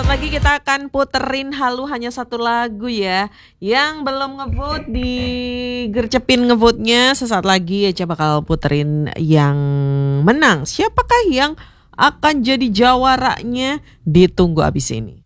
Selamat pagi, kita akan puterin halu hanya satu lagu ya. Yang belum ngevote digercepin ngevote-nya. Sesaat lagi Eca bakal puterin yang menang. Siapakah yang akan jadi jawaranya? Ditunggu abis ini.